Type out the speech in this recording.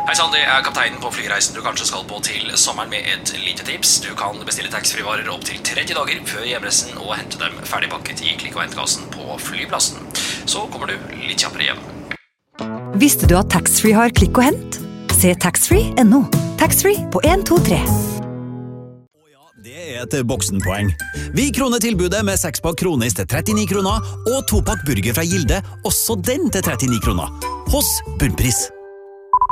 Hei Sandy, jeg kapteinen på flyreisen du kanskje skal på til sommeren med et lite tips. Du kan bestille taxfree-varer opp til 30 dager før hjemreisen og hente dem ferdigpakket i klikk- og hentkassen på flyplassen. Så kommer du litt kjappere hjem. Visste du at taxfree har klikk og hent? Se taxfree.no. Taxfree på 1, 2, 3. Det et boksenpoeng. Vi kroner tilbudet med 6-pakk kronis til 39 kroner og 2-pakk burger fra Gilde, også den til 39 kroner. Hos Bunnpris.